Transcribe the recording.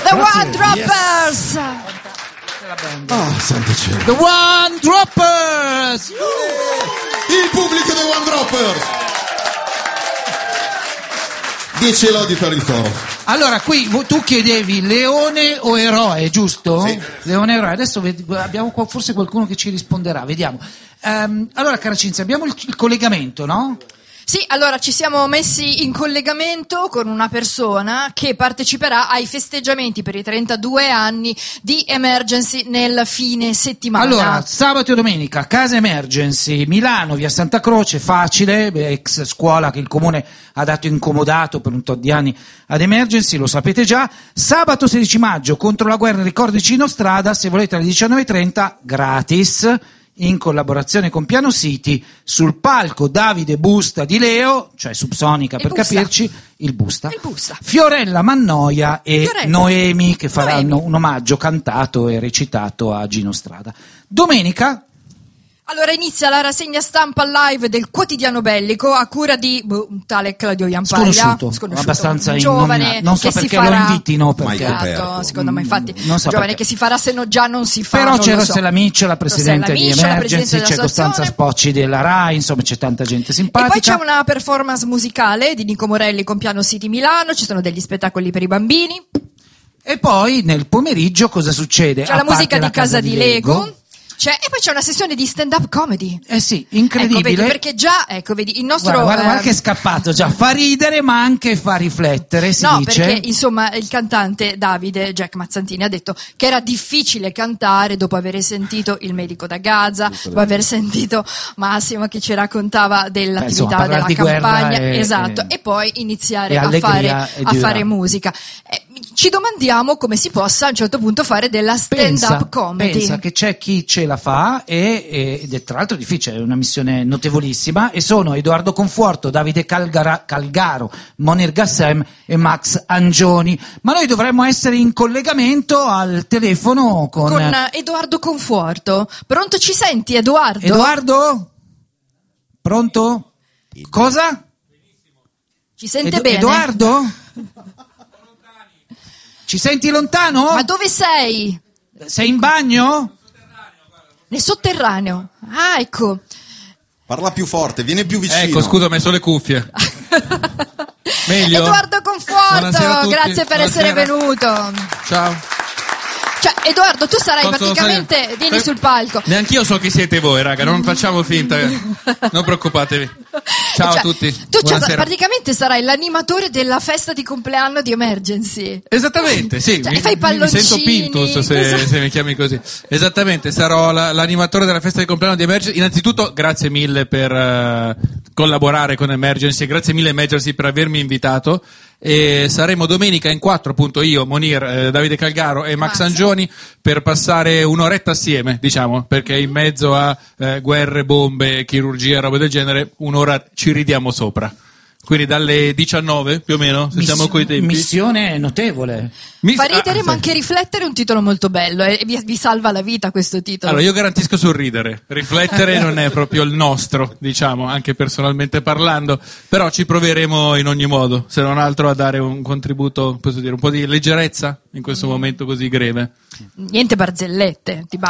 The One Droppers! Santo cielo. The One Droppers! Il pubblico dei One Droppers! 10 lodi per il coro. Allora, qui tu chiedevi leone o eroe, giusto? Sì. Leone o eroe. Adesso abbiamo forse qualcuno che ci risponderà, vediamo. Allora, cara Cinzia, abbiamo il collegamento, no? Sì, allora ci siamo messi in collegamento con una persona che parteciperà ai festeggiamenti per i 32 anni di Emergency nel fine settimana. Allora, sabato e domenica, Casa Emergency, Milano, via Santa Croce, facile, ex scuola che il comune ha dato incomodato per un tot di anni ad Emergency, lo sapete già. Sabato 16 maggio, contro la guerra, ricordici Inostrada, se volete alle 19:30, gratis, in collaborazione con Piano City, sul palco Davide Busta di Leo, cioè Subsonica per capirci, il Busta, Fiorella Mannoia e Noemi che faranno un omaggio cantato e recitato a Gino Strada. Domenica allora inizia la rassegna stampa live del Quotidiano Bellico a cura di un tale Claudio Iampaglia, sconosciuto, abbastanza giovane, non so che perché si farà, lo invitino, perché esatto, secondo me infatti non so giovane perché. che si farà, se no già non si fa. Però c'è Rossella Rossella Miccio, la presidente di Emergency, c'è Costanza Spocci della RAI, insomma c'è tanta gente simpatica. E poi c'è una performance musicale di Nico Morelli con Piano City Milano, ci sono degli spettacoli per i bambini. E poi nel pomeriggio cosa succede? C'è la musica di Casa di Lego. E poi c'è una sessione di stand-up comedy. Sì, incredibile. Ecco, vedi, perché già, vedi, il nostro... Guarda che è scappato già, fa ridere ma anche fa riflettere, si dice. No, perché insomma il cantante Davide, Jack Mazzantini, ha detto che era difficile cantare dopo aver sentito Il medico da Gaza, dopo aver sentito Massimo che ci raccontava dell'attività della campagna, e poi iniziare a fare musica. Ci domandiamo come si possa a un certo punto fare della stand-up comedy. Pensa che c'è chi ce la fa ed è tra l'altro difficile, è una missione notevolissima, e sono Edoardo Conforto, Davide Calgaro, Monir Gassem e Max Angioni. Ma noi dovremmo essere in collegamento al telefono con Edoardo Conforto. Pronto, ci senti, Edoardo? Edoardo? Pronto? Cosa? Ci sente bene? Edoardo? Ci senti lontano? Ma dove sei? Sei in bagno? Nel sotterraneo. Ah, ecco. Parla più forte, viene più vicino. Ecco, scusa, ho messo le cuffie. Meglio? Edoardo Conforto, grazie per essere venuto. Ciao. Edoardo, tu sarai praticamente, vieni sul palco. Neanch'io so chi siete voi, raga, non facciamo finta, non preoccupatevi. Ciao a tutti. Tu praticamente sarai l'animatore della festa di compleanno di Emergency. Esattamente, sì. Fai i palloncini. Mi sento Pintus se mi chiami così. Esattamente, sarò l'animatore della festa di compleanno di Emergency. Innanzitutto, grazie mille per collaborare con Emergency, grazie mille Emergency per avermi invitato. E saremo domenica in 4, appunto io, Monir, Davide Calgaro e Max Angioni, per passare un'oretta assieme, diciamo, perché in mezzo a guerre, bombe, chirurgia, roba del genere, un'ora ci ridiamo sopra. Quindi dalle 19 più o meno, se siamo coi tempi. Missione notevole. Fa ridere ma anche riflettere, è un titolo molto bello e vi salva la vita questo titolo. Allora io garantisco sorridere, riflettere non è proprio il nostro, diciamo, anche personalmente parlando, però ci proveremo in ogni modo, se non altro a dare un contributo, posso dire, un po' di leggerezza in questo momento così greve. Niente barzellette, ti